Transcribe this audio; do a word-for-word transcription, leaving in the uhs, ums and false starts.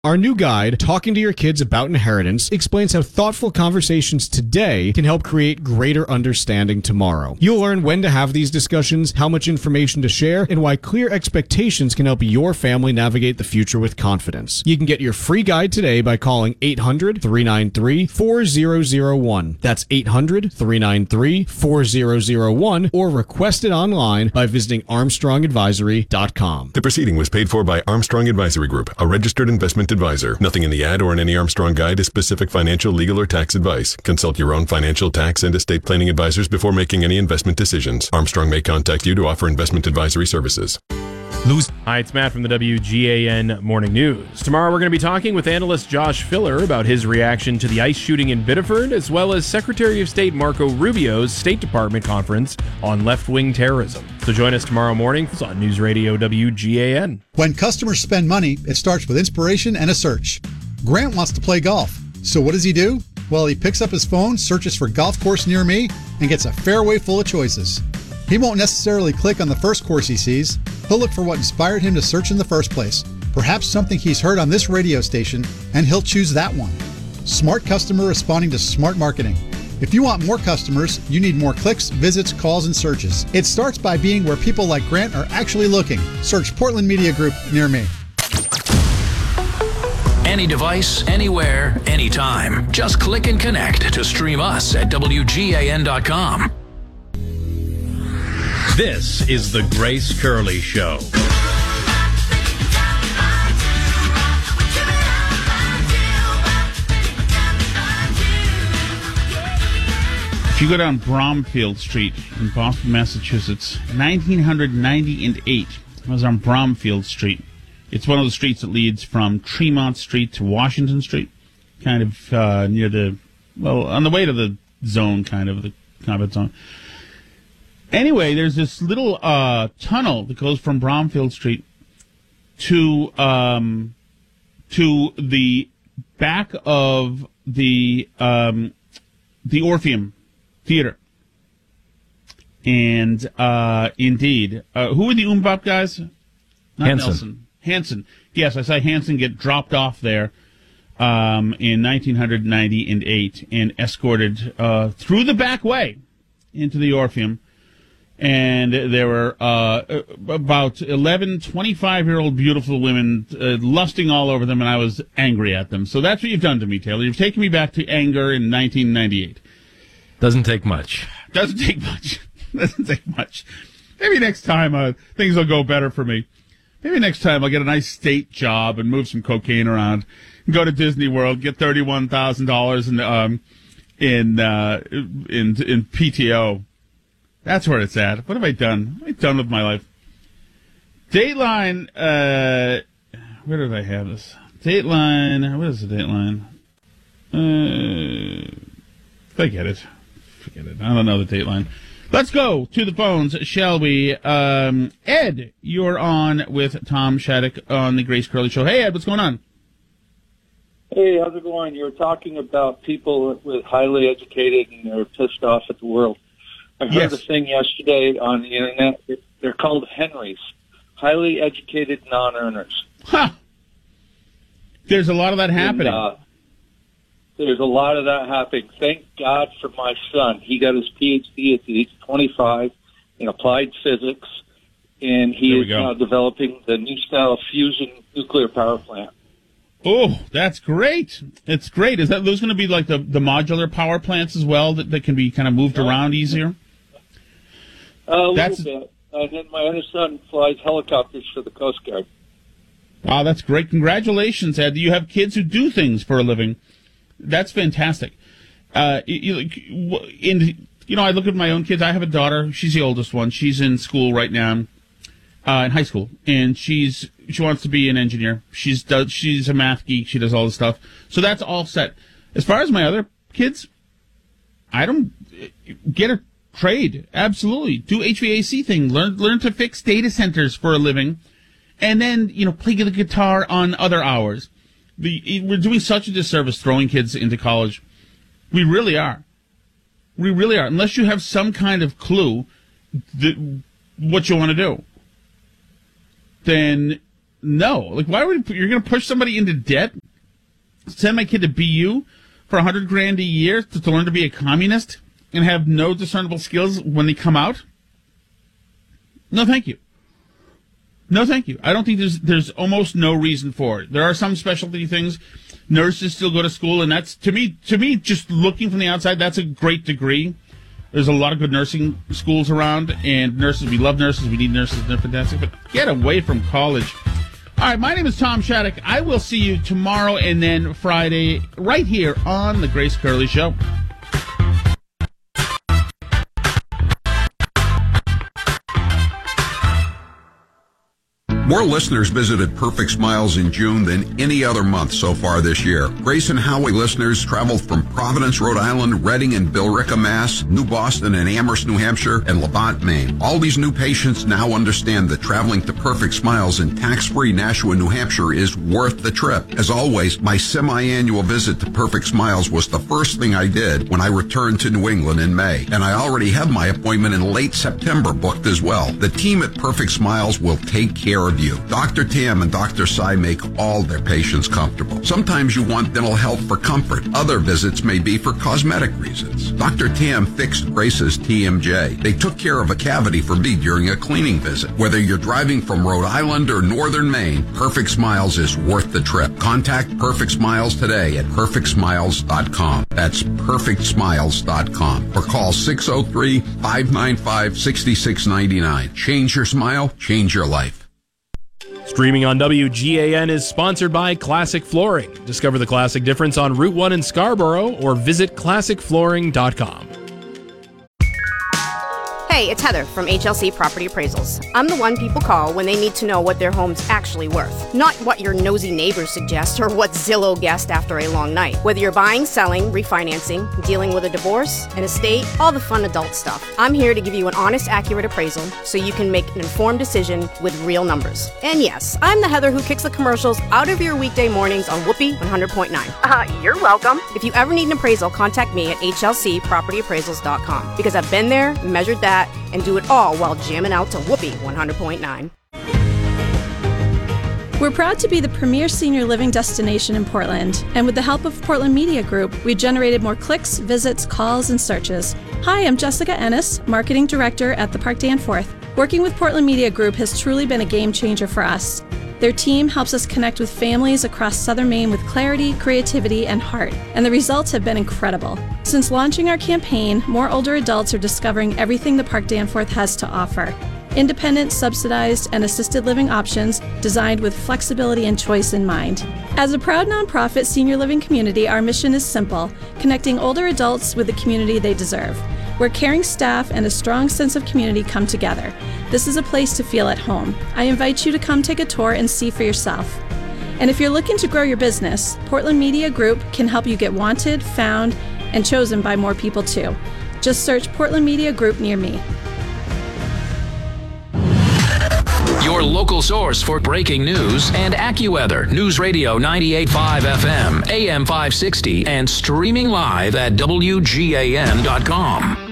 Our new guide, Talking to Your Kids About Inheritance, explains how thoughtful conversations today can help create greater understanding tomorrow. You'll learn when to have these discussions, how much information to share, and why clear expectations can help your family navigate the future with confidence. You can get your free guide today by calling eight hundred, three nine three, four zero zero one. That's eight hundred, three nine three, four zero zero one, or request it online by visiting armstrong advisory dot com. The proceeding was paid for by Armstrong Advisory Group, a registered investment advisor. Nothing in the ad or in any Armstrong guide is specific financial, legal, or tax advice. Consult your own financial, tax, and estate planning advisors before making any investment decisions. Armstrong may contact you to offer investment advisory services. Lose. Hi, it's Matt from the W G A N Morning News. Tomorrow we're going to be talking with analyst Josh Filler about his reaction to the ICE shooting in Biddeford, as well as Secretary of State Marco Rubio's State Department conference on left-wing terrorism. So join us tomorrow morning on News Radio W G A N. When customers spend money, it starts with inspiration and a search. Grant wants to play golf. So what does he do? Well, he picks up his phone, searches for golf course near me, and gets a fairway full of choices. He won't necessarily click on the first course he sees. He'll look for what inspired him to search in the first place. Perhaps something he's heard on this radio station, and he'll choose that one. Smart customer responding to smart marketing. If you want more customers, you need more clicks, visits, calls, and searches. It starts by being where people like Grant are actually looking. Search Portland Media Group near me. Any device, anywhere, anytime. Just click and connect to stream us at W G A N dot com. This is the Grace Curley Show. If you go down Bromfield Street in Boston, Massachusetts, nineteen ninety-eight was on Bromfield Street. It's one of the streets that leads from Tremont Street to Washington Street, kind of uh, near the, well, on the way to the zone, kind of, the combat zone. Anyway, there's this little uh, tunnel that goes from Bromfield Street to um, to the back of the um, the Orpheum Theater. And uh, indeed, uh, who were the Umbop guys? Not Hanson. Nelson. Hanson. Yes, I saw Hanson get dropped off there um, in nineteen ninety-eight and escorted uh, through the back way into the Orpheum. And there were uh, about eleven twenty-five-year-old beautiful women uh, lusting all over them, and I was angry at them. So that's what you've done to me, Taylor. You've taken me back to anger in nineteen ninety-eight. Doesn't take much. Doesn't take much. Doesn't take much. Maybe next time uh, things will go better for me. Maybe next time I'll get a nice state job and move some cocaine around, and go to Disney World, get thirty-one thousand dollars in um in uh, in in P T O. That's where it's at. What have I done? What have I done with my life? Dateline, uh, where did I have this? Dateline, what is the Dateline? Uh, forget it. Forget it. I don't know the Dateline. Let's go to the phones, shall we? Um, Ed, you're on with Tom Shattuck on the Grace Curley Show. Hey, Ed, what's going on? Hey, how's it going? You were talking about people with highly educated and they're pissed off at the world. I heard Yes. a thing yesterday on the internet. They're called Henrys, highly educated non-earners. Huh. There's a lot of that happening. And, uh, there's a lot of that happening. Thank God for my son. He got his P H D at the age of twenty-five in applied physics, and he There we is go. now developing the new style fusion nuclear power plant. Oh, that's great. It's great. Is that those going to be like the, the modular power plants as well that, that can be kind of moved around easier? A That's- little bit. And then my other son flies helicopters for the Coast Guard. Wow, that's great. Congratulations, Ed. You have kids who do things for a living. That's fantastic. Uh, you, you- in, you know, I look at my own kids. I have a daughter. She's the oldest one. She's in school right now, uh, in high school, and she's she wants to be an engineer. She's does she's a math geek. She does all this stuff. So that's all set. As far as my other kids, I don't get a trade. Absolutely, do H V A C thing. Learn learn to fix data centers for a living. And then, you know, play the guitar on other hours. The, we're doing such a disservice throwing kids into college. We really are. We really are. Unless you have some kind of clue that, what you want to do, then no. Like, why would you're going to push somebody into debt? Send my kid to B U for a hundred grand a year to, to learn to be a communist and have no discernible skills when they come out? No, thank you. No, thank you. I don't think there's there's almost no reason for it. There are some specialty things. Nurses still go to school, and that's to me to me just looking from the outside, that's a great degree. There's a lot of good nursing schools around, and nurses, we love nurses, we need nurses, they're fantastic, but get away from college. All right, my name is Tom Shattuck. I will see you tomorrow and then Friday right here on The Grace Curley Show. More listeners visited Perfect Smiles in June than any other month so far this year. Grace and Howie listeners traveled from Providence, Rhode Island, Reading and Billerica, Mass., New Boston and Amherst, New Hampshire, and Levant, Maine. All these new patients now understand that traveling to Perfect Smiles in tax-free Nashua, New Hampshire is worth the trip. As always, my semi-annual visit to Perfect Smiles was the first thing I did when I returned to New England in May. And I already have my appointment in late September booked as well. The team at Perfect Smiles will take care of you. You. Doctor Tam and Doctor Sai make all their patients comfortable. Sometimes you want dental health for comfort. Other visits may be for cosmetic reasons. Doctor Tam fixed Grace's T M J. They took care of a cavity for me during a cleaning visit. Whether you're driving from Rhode Island or northern Maine, Perfect Smiles is worth the trip. Contact Perfect Smiles today at perfect smiles dot com. That's perfect smiles dot com. Or call six oh three, five nine five, six six nine nine. Change your smile, change your life. Streaming on W G A N is sponsored by Classic Flooring. Discover the classic difference on Route one in Scarborough or visit classic flooring dot com. Hey, it's Heather from H L C Property Appraisals. I'm the one people call when they need to know what their home's actually worth, not what your nosy neighbors suggest or what Zillow guessed after a long night. Whether you're buying, selling, refinancing, dealing with a divorce, an estate, all the fun adult stuff, I'm here to give you an honest, accurate appraisal so you can make an informed decision with real numbers. And yes, I'm the Heather who kicks the commercials out of your weekday mornings on Whoopee one hundred point nine. Uh, you're welcome. If you ever need an appraisal, contact me at H L C property appraisals dot com because I've been there, measured that, and do it all while jamming out to Whoopee one hundred point nine. We're proud to be the premier senior living destination in Portland, and with the help of Portland Media Group, we generated more clicks, visits, calls, and searches. Hi, I'm Jessica Ennis, Marketing Director at the Park Danforth. Working with Portland Media Group has truly been a game changer for us. Their team helps us connect with families across Southern Maine with clarity, creativity, and heart, and the results have been incredible. Since launching our campaign, more older adults are discovering everything the Park Danforth has to offer. Independent, subsidized, and assisted living options designed with flexibility and choice in mind. As a proud nonprofit senior living community, our mission is simple: connecting older adults with the community they deserve, where caring staff and a strong sense of community come together. This is a place to feel at home. I invite you to come take a tour and see for yourself. And if you're looking to grow your business, Portland Media Group can help you get wanted, found, and chosen by more people too. Just search Portland Media Group near me. Your local source for breaking news and AccuWeather. News Radio ninety-eight point five F M, A M five sixty, and streaming live at W G A N dot com.